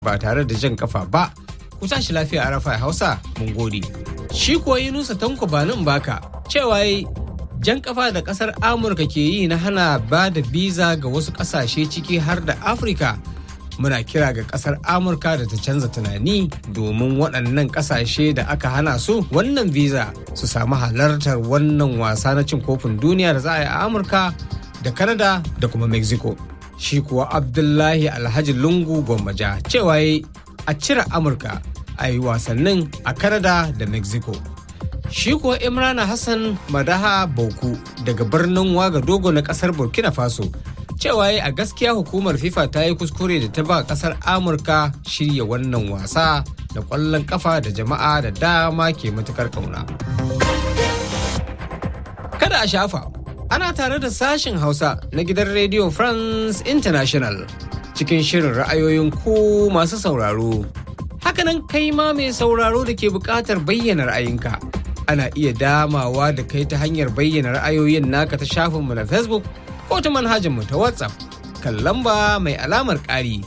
ba tare da jan kafa ba. Ku tashi lafiya a Rafai Hausa, mun gode. Shi kuwa Yunusa Tanko Banin Baka cewa jan kafa da kasar Amurka ke yi na hana ba da biza ga wasu kasashe ciki har da Afirka. Muna kira ga kasar Amurka da ta canza tunani domin waɗannan kasashe da aka hana su wannan biza su samu halartar wannan wasa na cin kofin duniya da za a yi a Amurka da Canada da kuma Mexico. Shi kuwa Abdullahi Alhaji Lungu Gwammaja cewa a cire Amurka a yi wasannin a Canada da Mexico. Shi kuwa Imrana Hassan Madaha Bauku daga birnin Wagadogo na kasar Burkina Faso cewa a gaskiya hukumar FIFA ta yi kuskure da ta ba kasar Amurka shirya wannan wasa da ƙwallon kafa da jama'a da dama ke matukar kauna. Kada a shafa, ana tare da sashen Hausa na gidan Radio France International cikin shirin ra'ayoyin ku masu sauraro. Hakanan kai ma mai sauraro da ke buƙatar bayyana ra'ayinka. Ana iya damawa da kai ta hanyar bayyana ra'ayoyin naka ta shafinmu na Facebook ko ta manhajarmu ta WhatsApp kan lamba mai alamar ƙari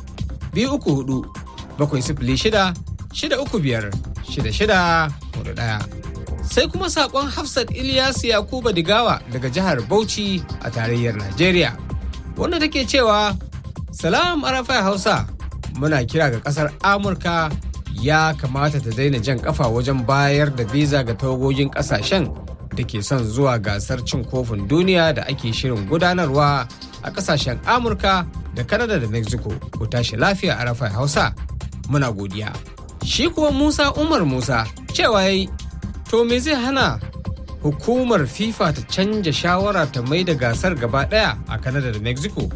234-636-635-6641. Sai kuma saƙon Hafsat Ilyas Yakuba Digawa daga jihar Bauchi a tarayyar Najeriya, wanda take cewa Salam Arafai Hausa, muna kira ga ƙasar Amurka ya kamata ta daina jan kafa wajen bayar da biza ga tawagogin ƙasashen da ke son zuwa gasar cin kofin duniya da ake shirin gudanarwa a ƙasashen Amurka da Canada da Mexico. Ku tashi lafiya Arafai Hausa, muna godiya. Shi kuwa Musa Umar Musa cewa to me zai hana hukumar FIFA ta canja shawara ta mai da gasar gaba ɗaya a Canada da Mexico?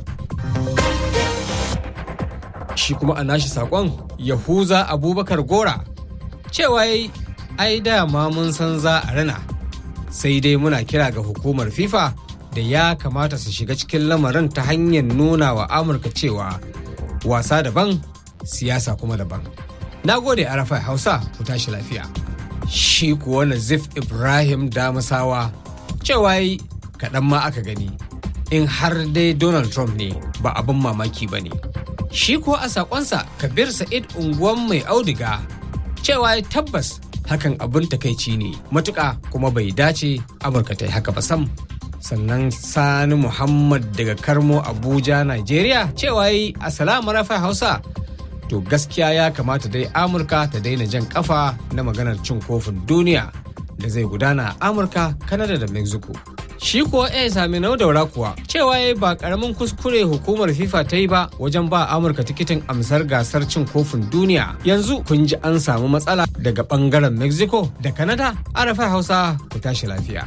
Shi kuma a nashi saƙon Yahuza Abubakar Gora cewa ai dama mun san za a rana, sai dai muna kira ga hukumar FIFA da ya kamata su shiga cikin lamarin ta hanyar nuna wa Amurka cewa wasa daban siyasa kuma daban. Na gode Arafai Hausa, ku tashi lafiya. Shi kuwa Nazif Ibrahim Damasawa cewa kaɗan ma aka gani, in har dai Donald Trump ne ba abin mamaki ba ne. Shi kuwa a sakonsa Kabir Sa'id unguwan mai audiga cewa tabbas hakan abin takaici ne matuƙa kuma bai dace Amurka ta yi haka ba sam. Sannan Sani Muhammad daga Karmo Abuja, Najeriya cewa Assalamu Rafai Hausa, to gaskiya ya kamata dai Amurka ta daina jan kafa na maganar cin kofin duniya da zai gudana a Amurka, Canada da Mexico. Shi kuwa Saminau Daura kuwa cewa ba karamin kuskure hukumar FIFA ta yi ba wajen ba Amurka tikitin amsar gasar cin kofin duniya. Yanzu kun ji an samu matsala daga bangaren Mexico da Canada. Arafai Hausa, ku tashi lafiya.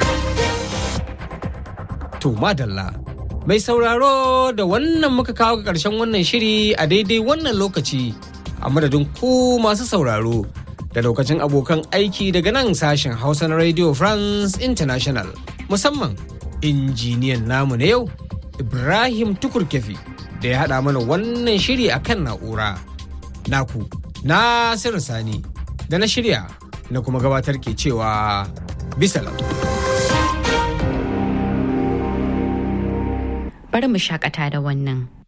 To madalla. Mai sauraro da wannan muka kawo ga ƙarshen wannan shiri a daidai wannan lokaci, a madadin ku masu sauraro da lokacin abokan aiki daga nan sashen Hausa na Radio France International. Musamman injiniyan namu na yau Ibrahim Tukurkefi da ya haɗa mana wannan shiri a kan na'ura. Naku Nasiru Sani da na shirya na kuma gabatar ke cewa bisalam. Bari mu shakata da wannan.